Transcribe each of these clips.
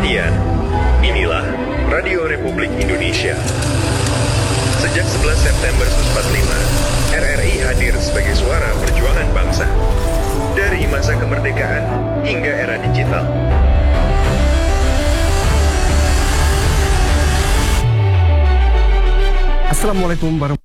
Iya, inilah Radio Republik Indonesia. Sejak 11 September 1945, RRI hadir sebagai suara perjuangan bangsa. Dari masa kemerdekaan hingga era digital. Assalamualaikum warahmatullahi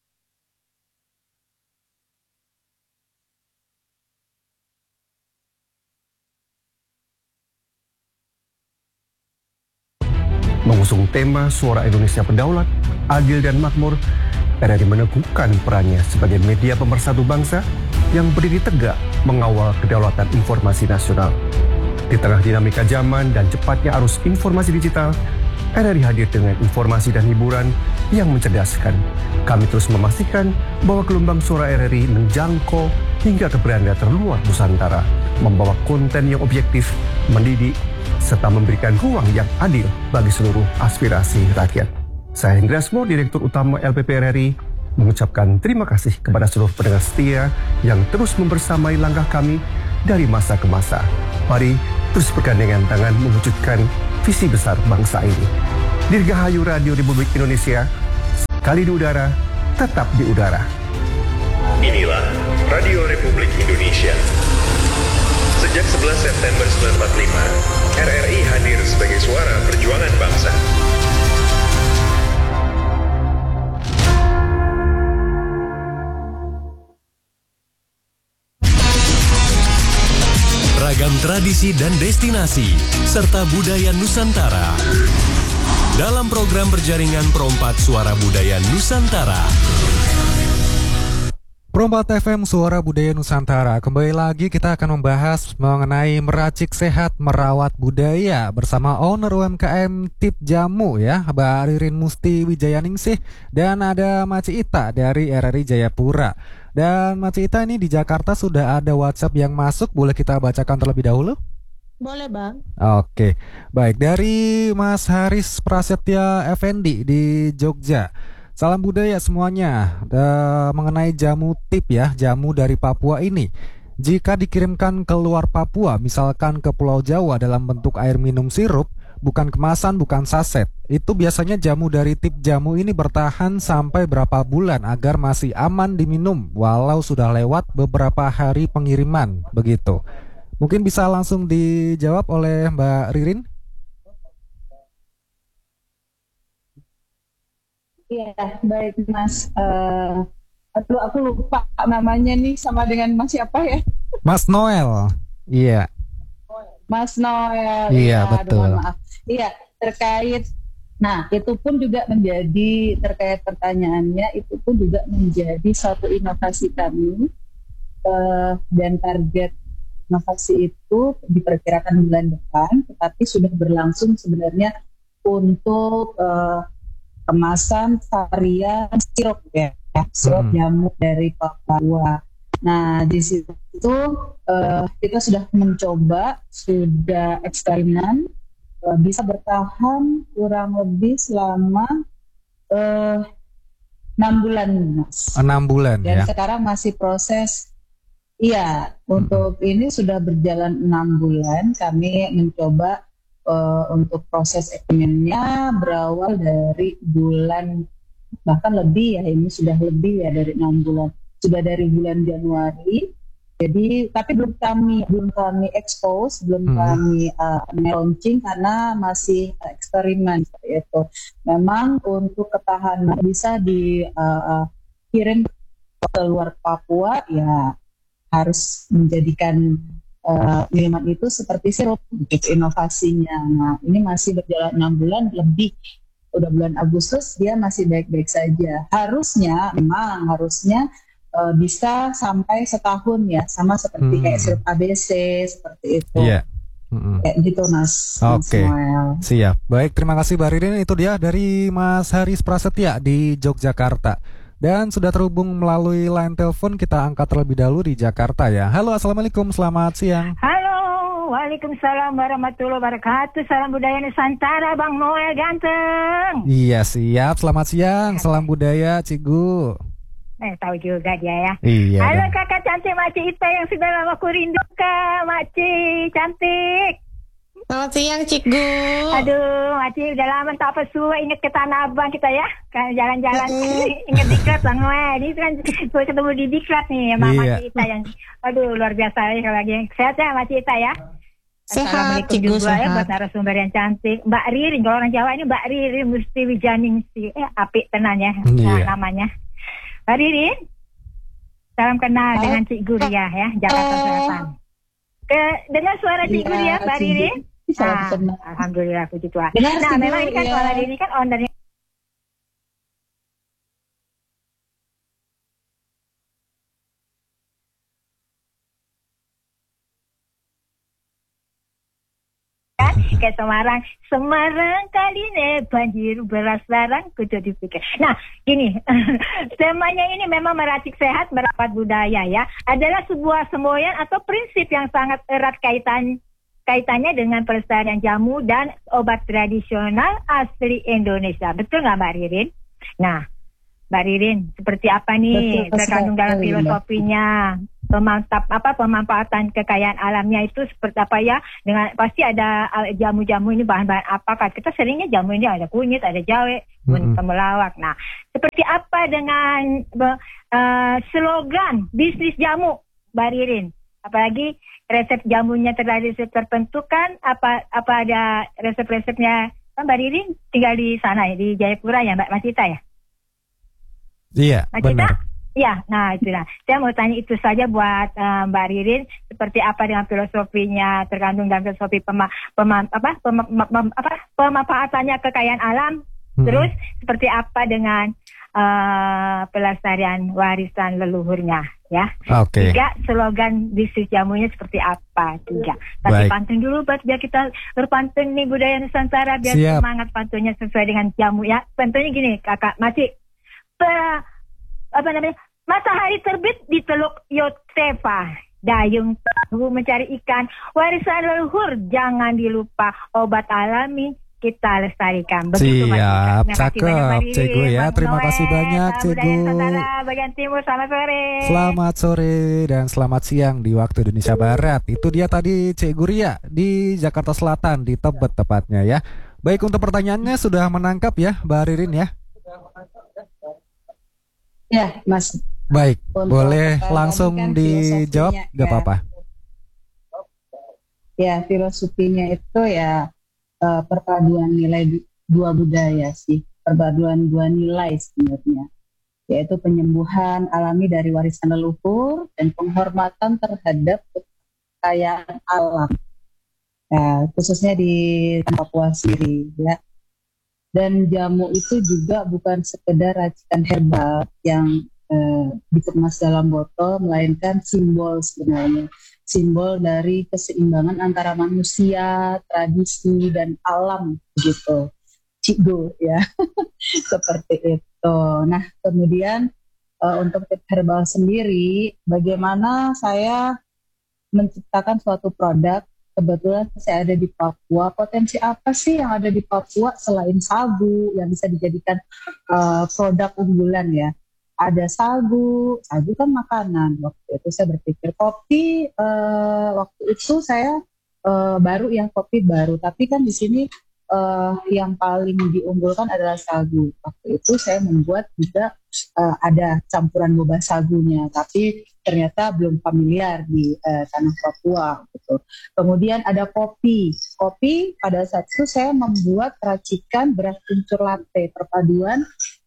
mengusung tema Suara Indonesia Berdaulat, Adil dan Makmur. RRI meneguhkan perannya sebagai media pemersatu bangsa yang berdiri tegak mengawal kedaulatan informasi nasional. Di tengah dinamika zaman dan cepatnya arus informasi digital, RRI hadir dengan informasi dan hiburan yang mencerdaskan. Kami terus memastikan bahwa gelombang suara RRI menjangkau hingga ke beranda terluar Nusantara, membawa konten yang objektif, mendidik, serta memberikan ruang yang adil bagi seluruh aspirasi rakyat. Saya Hendra Asmo, Direktur Utama LPP RRI, mengucapkan terima kasih kepada seluruh pendengar setia yang terus membersamai langkah kami dari masa ke masa. Mari terus bergandengan tangan mewujudkan visi besar bangsa ini. Dirgahayu Radio Republik Indonesia, sekali di udara, tetap di udara. Inilah Radio Republik Indonesia. Sejak 11 September 1945, RRI hadir sebagai suara perjuangan bangsa. Ragam tradisi dan destinasi, serta budaya Nusantara. Dalam program berjaringan Perompat Suara Budaya Nusantara. Perompat FM Suara Budaya Nusantara. Kembali lagi kita akan membahas mengenai meracik sehat merawat budaya bersama owner UMKM Tip Jamu ya, Mbak Ririn Musti Wijayaningsih, dan ada Maci Ita dari RRI Jayapura. Dan Maci Ita, ini di Jakarta sudah ada WhatsApp yang masuk, boleh kita bacakan terlebih dahulu? Boleh, Bang. Oke, baik, dari Mas Haris Prasetya Effendi di Jogja. Salam budaya semuanya. Mengenai jamu tip ya, jamu dari Papua ini, jika dikirimkan ke luar Papua, misalkan ke Pulau Jawa dalam bentuk air minum sirup, bukan kemasan, bukan saset, itu biasanya jamu dari Tip Jamu ini bertahan sampai berapa bulan agar masih aman diminum walau sudah lewat beberapa hari pengiriman, begitu. Mungkin bisa langsung dijawab oleh Mbak Ririn. Iya, baik Mas. Aduh, aku lupa namanya nih, sama dengan Mas siapa ya? Mas Noel. Iya. Mas Noel. Iya, ya, betul. aduh, maaf. Iya, terkait. Nah, itu pun juga menjadi terkait pertanyaannya, itu pun juga menjadi satu inovasi kami, dan target inovasi itu diperkirakan bulan depan, tetapi sudah berlangsung sebenarnya untuk kemasan varian sirup ya, sirup jamu dari Papua. Nah, di situ kita sudah mencoba, sudah eksperimen, bisa bertahan kurang lebih selama 6 bulan, Mas. 6 bulan Dan ya. sekarang masih proses. Iya, untuk ini sudah berjalan 6 bulan. Kami mencoba untuk proses eksperimennya berawal dari bulan, bahkan lebih ya, ini sudah lebih ya dari 6 bulan, sudah dari bulan Januari. Jadi tapi belum kami expose, belum kami launching karena masih eksperimen seperti itu. Memang untuk ketahanan bisa dikirim ke luar Papua ya harus menjadikan minuman itu seperti sirup, gitu inovasinya. Nah, ini masih berjalan 6 bulan lebih. Udah bulan Agustus dia masih baik-baik saja. Harusnya bisa sampai setahun ya, sama seperti kayak sirup ABC seperti itu. Iya. Kayak gitu, Mas. Oke. Mas Siap. Baik, terima kasih Mbak Ririn. Itu dia dari Mas Haris Prasetya di Yogyakarta. Dan sudah terhubung melalui line telepon, kita angkat terlebih dahulu di Jakarta ya. Halo, Assalamualaikum, selamat siang. Halo, waalaikumsalam warahmatullahi wabarakatuh. Salam budaya Nusantara, Bang Noel ganteng. Iya, siap, selamat siang. Salam budaya, Cigu. Tahu juga dia ya. Iya. Halo dong. kakak cantik Maci Ita yang sudah lama ku rindukan, Maci cantik. Selamat siang, Cikgu. Aduh, Aci udah lama tak apa suwe inget ke Tanah Abang kita ya. Kan jalan-jalan inget diklat Bang Noel. Ini kan gue ketemu di diklat nih sama Iya. Cita yang aduh luar biasa ya kalau lagi. Sehat ya Mas Cita ya. Sehat, Assalamualaikum Cikgu, juga ya sehat. buat narasumber yang cantik. Mbak Ririn, kalau orang Jawa ini Mbak Ririn Musti Wijaningsi. Apik tenan ya Iya. namanya. Mbak Ririn, salam kenal dengan Cik Guria ya, Jakarta Selatan. Dengar suara Cik Guria, Mbak Ririn? Salam kenal. Alhamdulillah, puji Tuhan. Dengar, Nah, Cik memang ini kan Guria. soal ini kan ownernya ke Semarang. Semarang kali ini banjir beras larang kudu dipikir. Nah, gini, temanya ini memang meracik sehat, merawat budaya ya. Adalah sebuah semboyan atau prinsip yang sangat erat kaitannya dengan pelestarian jamu dan obat tradisional asli Indonesia. Betul nggak Mbak Ririn? Nah, Mbak Ririn, seperti apa nih Betul terkandung dalam sekali, Mbak. filosofinya? Pemanfaatan kekayaan alamnya itu seperti apa ya? Dengan pasti ada jamu-jamu ini bahan-bahan apa kan? Kita seringnya jamu ini ada kunyit, ada jahe, temulawak. Nah, seperti apa dengan slogan bisnis jamu, Mbak Ririn? Apalagi resep jamunya tertentu kan? Apa ada resep-resepnya? Kan Mbak Ririn tinggal di sana ya, di Jayapura ya, Mbak Masita ya? Iya, Mbak Cita? benar. Ya, nah itulah. Saya mau tanya itu saja buat Mbak Ririn, seperti apa dengan filosofinya terkandung dalam filosofi pemanfaatannya kekayaan alam, terus seperti apa dengan pelestarian warisan leluhurnya, ya. Oke. Tiga, slogan bisnis jamunya seperti apa? Tiga. Tapi Baik. pantun dulu, biar kita berpantun nih budaya Nusantara, biar Siap. semangat pantunnya sesuai dengan jamu ya. Pantunnya gini, Kakak Maci. Matahari terbit di Teluk Yotefa, dayung tahu mencari ikan, warisan leluhur jangan dilupa, obat alami kita lestarikan. Begitu, Mbak Cika. Siap, Terima kasih banyak, Mbak cakep, Riri, Cikgu ya. Bang Terima Noel, kasih banyak, Salam Cikgu. Budaya Nusantara bagian timur, selamat sore. Selamat sore dan selamat siang di waktu Indonesia Barat. Itu dia tadi Cikgu Ria di Jakarta Selatan, di Tebet tepatnya ya. Baik, untuk pertanyaannya sudah menangkap ya Mbak Ririn ya. Ya, Mas. Baik, Untuk boleh langsung kan dijawab, filosofinya, gak ya. apa-apa. Ya, filosofinya itu ya perpaduan nilai dua budaya sih, perpaduan dua nilai sebenarnya, yaitu penyembuhan alami dari warisan leluhur dan penghormatan terhadap kekayaan alam, ya, khususnya di Papua sendiri ya. Dan jamu itu juga bukan sekedar racikan herbal yang dikemas dalam botol, melainkan simbol sebenarnya, simbol dari keseimbangan antara manusia, tradisi dan alam gitu, Cikgu ya. Seperti itu. Nah, kemudian untuk herbal sendiri, bagaimana saya menciptakan suatu produk. Kebetulan saya ada di Papua. Potensi apa sih yang ada di Papua selain sagu yang bisa dijadikan produk unggulan ya? Ada sagu kan makanan. Waktu itu saya berpikir kopi. Waktu itu saya baru yang kopi baru. Tapi kan di sini yang paling diunggulkan adalah sagu. Waktu itu saya membuat juga ada campuran boba sagunya. Tapi ternyata belum familiar di tanah Papua gitu. Kemudian ada kopi. Kopi pada saat itu saya membuat racikan beras kencur latte, perpaduan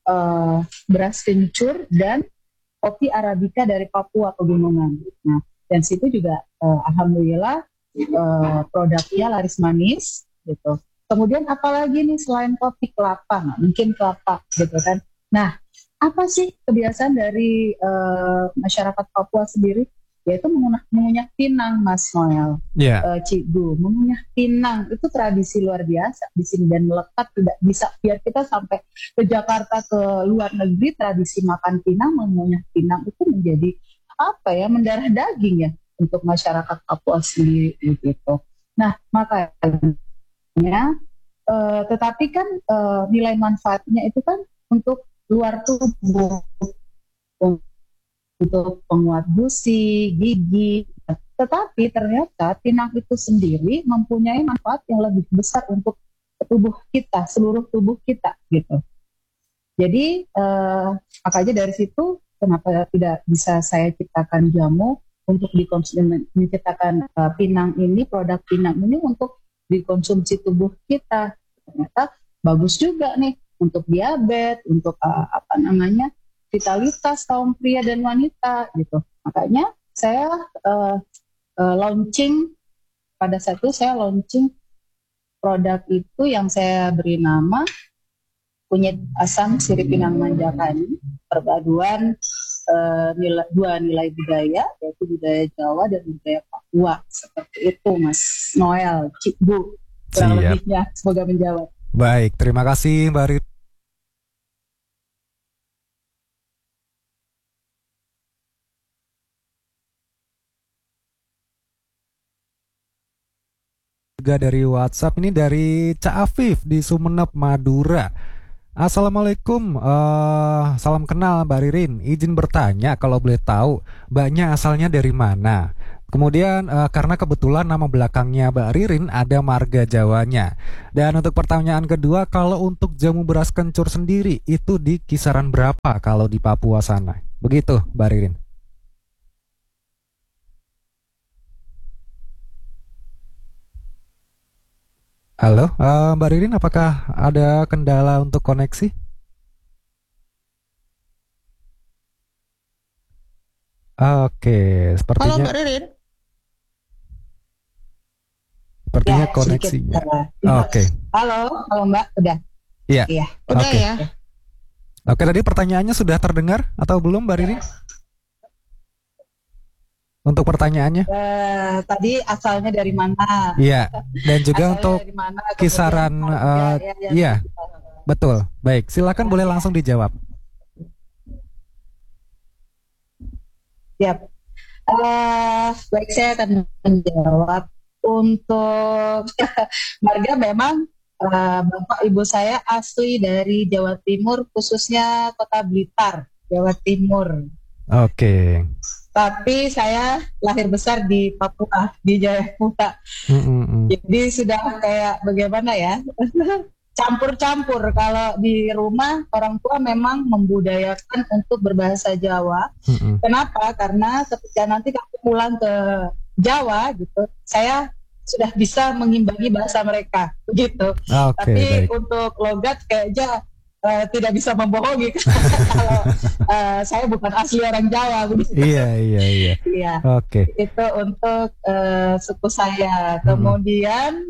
beras kencur dan kopi arabica dari Papua pegunungan. Nah, dan situ juga alhamdulillah produknya laris manis gitu. Kemudian apalagi nih selain kopi, kelapa, mungkin kelapa gitu kan. Nah, apa sih kebiasaan dari masyarakat Papua sendiri? Yaitu mengunyah pinang, Mas Noel, Cikgu. Mengunyah pinang itu tradisi luar biasa di sini dan melekat, tidak bisa biar kita sampai ke Jakarta, ke luar negeri, tradisi makan pinang, mengunyah pinang itu menjadi apa ya, mendarah daging ya untuk masyarakat Papua sendiri gitu. Nah, makanya tetapi kan nilai manfaatnya itu kan untuk luar tubuh, untuk penguat gusi, gigi, Tetapi ternyata pinang itu sendiri mempunyai manfaat yang lebih besar untuk tubuh kita, seluruh tubuh kita gitu. Jadi makanya dari situ kenapa tidak bisa saya ciptakan jamu untuk dikonsumsi, menciptakan pinang ini, produk pinang ini untuk dikonsumsi tubuh kita. Ternyata bagus juga nih untuk diabetes, untuk vitalitas kaum pria dan wanita gitu. Makanya saya launching pada saat itu saya launching produk itu yang saya beri nama kunyit asam sirih pinang manjakani, perpaduan dua nilai budaya, yaitu budaya Jawa dan budaya Papua. Seperti itu Mas Noel, Cikgu, kurang lebihnya. Semoga menjawab. Baik, terima kasih Mbak Rit. Juga dari WhatsApp, ini dari Cak Afif di Sumeneb, Madura. Assalamualaikum, salam kenal Mbak Ririn. Izin bertanya kalau boleh tahu, mbaknya asalnya dari mana? Kemudian karena kebetulan nama belakangnya Mbak Ririn ada marga Jawanya. Dan untuk pertanyaan kedua, kalau untuk jamu beras kencur sendiri itu di kisaran berapa kalau di Papua sana? Begitu Mbak Ririn. Halo, Mbak Ririn, apakah ada kendala untuk koneksi? Oke, Halo sepertinya Mbak Ririn. sepertinya Ya, koneksinya. Oke. Halo Mbak, udah? Iya. Iya. Udah Oke. ya. Oke, tadi pertanyaannya sudah terdengar atau belum Mbak Ririn? Untuk pertanyaannya? Tadi asalnya dari mana? Iya. Dan juga Asalnya untuk dari mana, kisaran, iya, betul. Baik, silakan boleh langsung dijawab. Siap. Baik, saya akan menjawab. Untuk marga memang Bapak Ibu saya asli dari Jawa Timur, khususnya Kota Blitar, Jawa Timur. Oke. Tapi saya lahir besar di Papua, di Jayapura. Jadi sudah kayak bagaimana ya, campur-campur. Kalau di rumah orang tua memang membudayakan untuk berbahasa Jawa. Kenapa? Karena ketika nanti aku pulang ke Jawa gitu, saya sudah bisa mengimbangi bahasa mereka, begitu. Tapi baik. Untuk logat kayaknya tidak bisa membohongi kalau saya bukan asli orang Jawa. Begitu. Iya. Oke. Itu untuk suku saya. Kemudian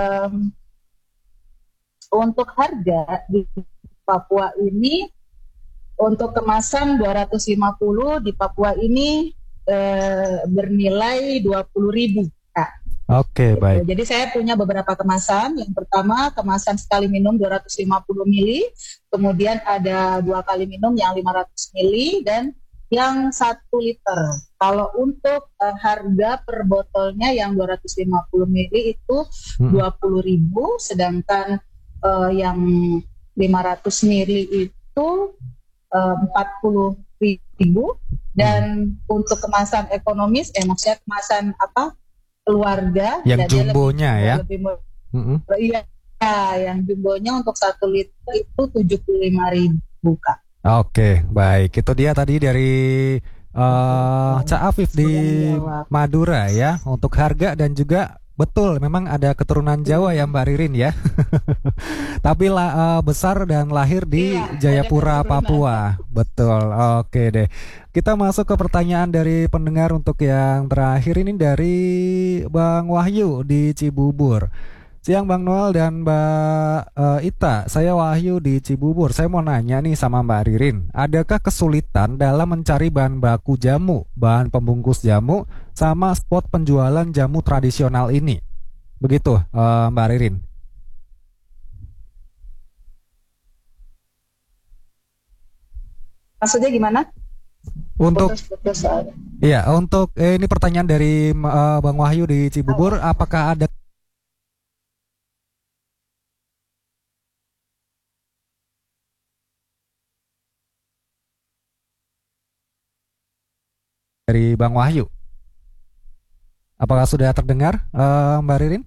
untuk harga di Papua ini, untuk kemasan 250 di Papua ini bernilai 20.000, Kak. Oke, baik. Jadi saya punya beberapa kemasan. Yang pertama kemasan sekali minum 250 ml, kemudian ada 2 kali minum yang 500 ml dan yang 1 liter. Kalau untuk harga per botolnya yang 250 ml itu 20.000, sedangkan yang 500 ml itu 40.000. Dan untuk kemasan ekonomis, maksudnya kemasan keluarga yang jumbonya ya. Iya, yang jumbonya untuk 1 liter itu 75.000, Kak. Oke, baik. Itu dia tadi dari Cak Afif di Madura ya. Untuk harga dan juga betul memang ada keturunan Jawa ya Mbak Ririn ya. Tapi besar dan lahir di Jayapura, Papua. Betul. Oke deh. Kita masuk ke pertanyaan dari pendengar untuk yang terakhir ini dari Bang Wahyu di Cibubur. Siang Bang Noel dan Mbak Ita, saya Wahyu di Cibubur. Saya mau nanya nih sama Mbak Ririn, adakah kesulitan dalam mencari bahan baku jamu, bahan pembungkus jamu, sama spot penjualan jamu tradisional ini? Begitu Mbak Ririn. Maksudnya gimana? Untuk iya, untuk ini pertanyaan dari Bang Wahyu di Cibubur, apakah ada dari Bang Wahyu? Apakah sudah terdengar, Mbak Ririn?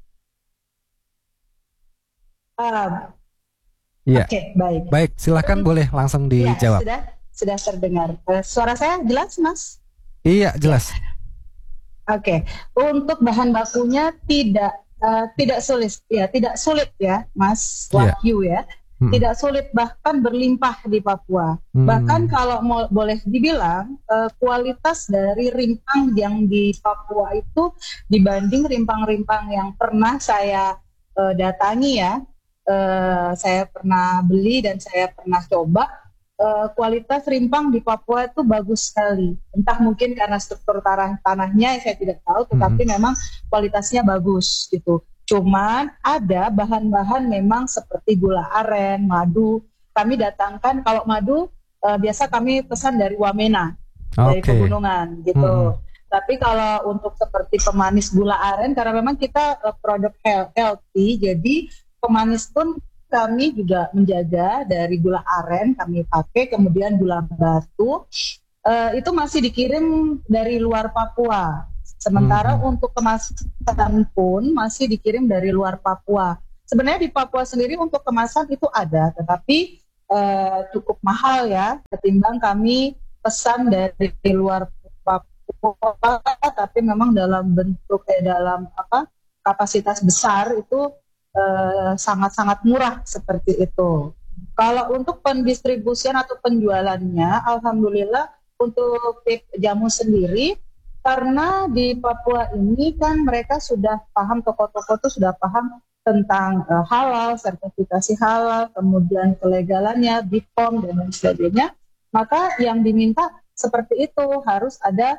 Iya. Oke, baik. Baik, silakan boleh langsung Ya, dijawab. sudah terdengar. Suara saya jelas, Mas? Iya, jelas. Oke, untuk bahan bakunya tidak sulit ya, Mas Iya. Wahyu ya. Tidak sulit, bahkan berlimpah di Papua. Bahkan kalau boleh dibilang kualitas dari rimpang yang di Papua itu dibanding rimpang-rimpang yang pernah saya datangi ya, saya pernah beli dan saya pernah coba, kualitas rimpang di Papua itu bagus sekali. Entah mungkin karena struktur tanahnya saya tidak tahu, tetapi memang kualitasnya bagus gitu. Cuman ada bahan-bahan memang seperti gula aren, madu. Kami datangkan, kalau madu biasa kami pesan dari Wamena, dari pegunungan gitu. Tapi kalau untuk seperti pemanis gula aren, karena memang kita produk healthy, jadi pemanis pun kami juga menjaga dari gula aren kami pakai, kemudian gula batu itu masih dikirim dari luar Papua. Sementara untuk kemasan pun masih dikirim dari luar Papua. Sebenarnya di Papua sendiri untuk kemasan itu ada, tetapi cukup mahal ya, ketimbang kami pesan dari luar Papua, tapi memang dalam bentuk dalam kapasitas besar itu sangat-sangat murah seperti itu. Kalau untuk pendistribusian atau penjualannya, alhamdulillah untuk tip jamu sendiri, karena di Papua ini kan mereka sudah paham, toko-toko itu sudah paham tentang halal, sertifikasi halal, kemudian kelegalannya, BPOM dan lain sebagainya. Maka yang diminta seperti itu, harus ada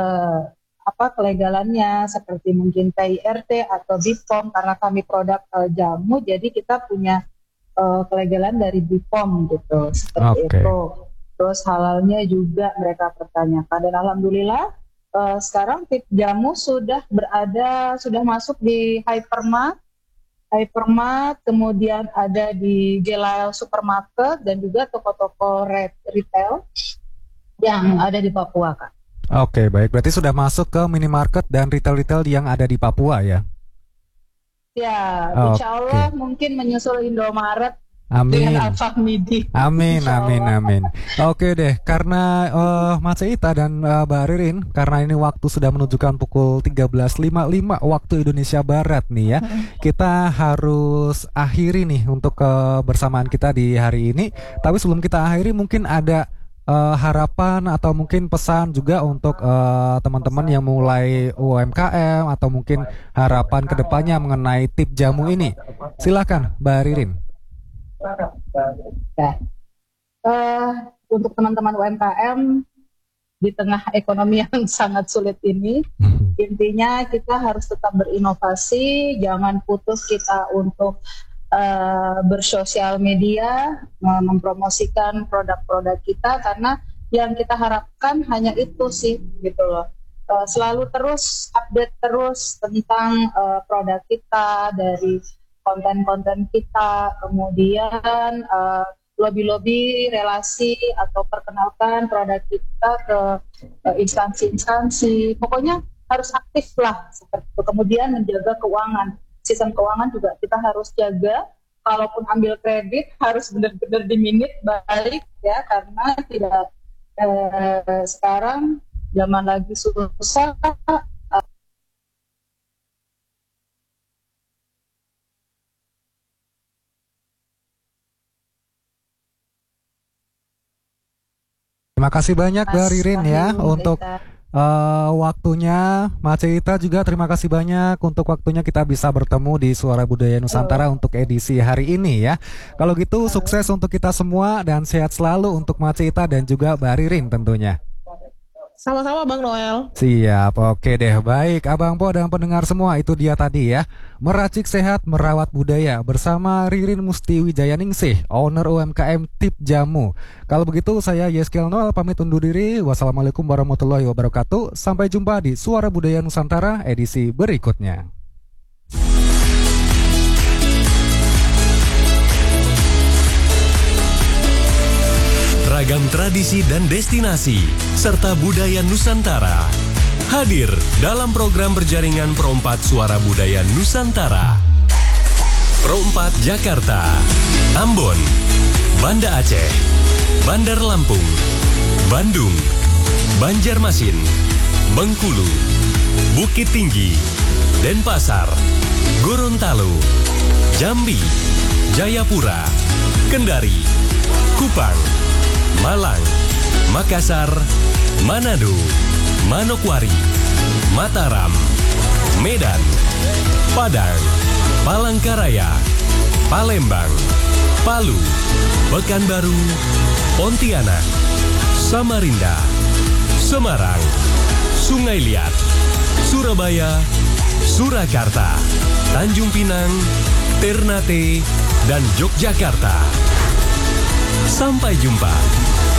kelegalannya, seperti mungkin PIRT atau BPOM, karena kami produk jamu, jadi kita punya kelegalan dari BPOM gitu, seperti itu. Terus halalnya juga mereka pertanyakan, dan alhamdulillah sekarang tip jamu sudah masuk di Hypermart, kemudian ada di Gelail Supermarket dan juga toko-toko retail yang ada di Papua, Kak. Oke, baik. Berarti sudah masuk ke minimarket dan retail-retail yang ada di Papua ya? Ya, insya Allah mungkin menyusul Indomaret. Amin. Dengan Alfamidi. Amin. Oke deh, karena Mas Ita dan Mbak Ririn, karena ini waktu sudah menunjukkan pukul 13.55 waktu Indonesia Barat nih ya, kita harus akhiri nih untuk kebersamaan kita di hari ini. Tapi sebelum kita akhiri, mungkin ada harapan atau mungkin pesan juga untuk teman-teman yang mulai UMKM atau mungkin harapan kedepannya mengenai tip jamu ini. Silakan Mbak Ririn. Untuk teman-teman UMKM di tengah ekonomi yang sangat sulit ini, intinya kita harus tetap berinovasi, jangan putus kita untuk bersosial media, mempromosikan produk-produk kita, karena yang kita harapkan hanya itu sih gitu loh. Selalu terus update terus tentang produk kita, dari konten-konten kita, kemudian lobby-lobby relasi atau perkenalkan produk kita ke instansi-instansi. Pokoknya harus aktif lah seperti itu. Kemudian menjaga keuangan, sistem keuangan juga kita harus jaga. Kalaupun ambil kredit harus benar-benar diminit balik ya, karena tidak sekarang zaman lagi susah. Terima kasih banyak Mbak Ririn ya untuk waktunya. Mas Ita juga terima kasih banyak untuk waktunya, kita bisa bertemu di Suara Budaya Nusantara untuk edisi hari ini ya. Kalau gitu sukses untuk kita semua dan sehat selalu untuk Mas Ita dan juga Mbak Ririn tentunya. Sama-sama Bang Noel. Siap, oke deh. Baik, Abang Po dan pendengar semua, itu dia tadi ya, Meracik Sehat Merawat Budaya bersama Ririn Musti Wijayaningsih, owner UMKM Tip Jamu. Kalau begitu saya Yeskel Noel pamit undur diri. Wassalamualaikum warahmatullahi wabarakatuh. Sampai jumpa di Suara Budaya Nusantara edisi berikutnya. Ragam tradisi dan destinasi serta budaya Nusantara hadir dalam program berjaringan Perompat Suara Budaya Nusantara. Perompat Jakarta, Ambon, Banda Aceh, Bandar Lampung, Bandung, Banjarmasin, Bengkulu, Bukit Tinggi, Denpasar, Gorontalo, Jambi, Jayapura, Kendari, Kupang, Malang, Makassar, Manado, Manokwari, Mataram, Medan, Padang, Palangkaraya, Palembang, Palu, Pekanbaru, Pontianak, Samarinda, Semarang, Sungai Liat, Surabaya, Surakarta, Tanjung Pinang, Ternate, dan Yogyakarta. Sampai jumpa.